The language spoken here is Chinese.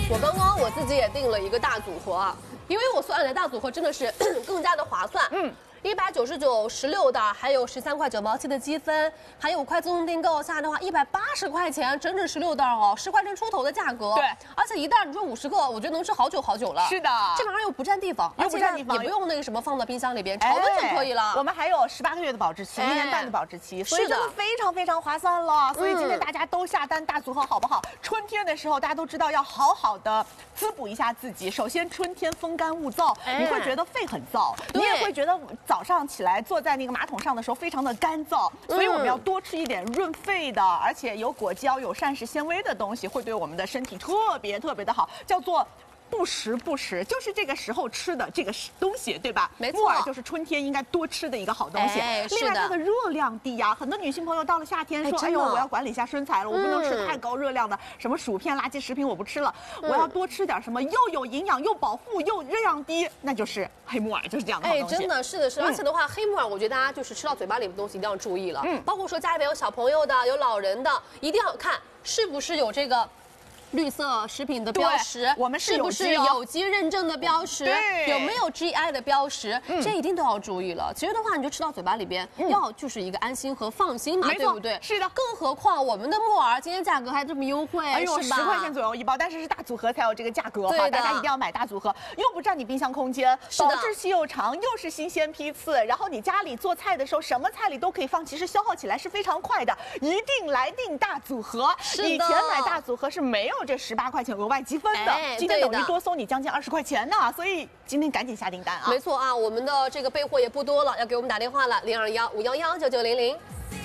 我刚刚我自己也定了一个大组合啊，因为我算来的大组合真的是更加的划算。199 16袋，还有13块9毛7的积分，还有5块自动订购，下来的话180块钱，整整16袋哦，10块钱出头的价格。 对， 而且一袋你说50个，我觉得能吃好久好久了。 是的， 这玩意儿又不占地方， 又不占地方， 也不用那个什么放到冰箱里边常温就可以了。 我们还有18个月的保质期，1年半的保质期，所以真的非常非常划算了。所以今天大家都下单大组合好不好？春天的时候大家都知道要好好的滋补一下自己。首先春天风干物燥，你会觉得肺很燥，你也会觉得早上起来坐在那个马桶上的时候非常的干燥，所以我们要多吃一点润肺的，而且有果胶、有膳食纤维的东西，会对我们的身体特别的好，叫做。不时，就是这个时候吃的这个东西，对吧？ 没错， 木耳就是春天应该多吃的一个好东西。另外，它的热量低呀，很多女性朋友到了夏天说：“哎呦，我要管理一下身材了，我不能吃太高热量的什么薯片、垃圾食品，我不吃了，我要多吃点什么又有营养又保护又热量低，那就是黑木耳，就是这样的好东西。” 真的是的，而且的话，黑木耳我觉得大家就是吃到嘴巴里的东西一定要注意了，包括说家里边有小朋友的、有老人的，一定要看是不是有这个。绿色食品的标识， 我们是不是有机认证的标识？有没有 GI 的标识？这一定都要注意了。其实的话，你就吃到嘴巴里边，要就是一个安心和放心嘛，对不对？ 是的。 更何况我们的木耳今天价格还这么优惠， 哎呦，10块钱左右一包，但是是大组合才有这个价格哈，大家一定要买大组合，又不占你冰箱空间，保质期又长，又是新鲜批次，然后你家里做菜的时候，什么菜里都可以放，其实消耗起来是非常快的，一定来定大组合。以前买大组合是没有这18块钱额外积分的，今天等于多送你将近20块钱呢，所以今天赶紧下订单啊！ 没错啊，我们的这个备货也不多了，要给我们打电话了，0215119900。